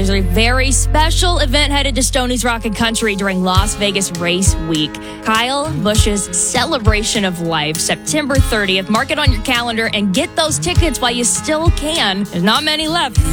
there's a very special event headed to Stoney's Rockin' Country during Las Vegas Race Week. Kyle Busch's Celebration of Life, September 30th. Mark it on your calendar and get those tickets while you still can. There's not many left.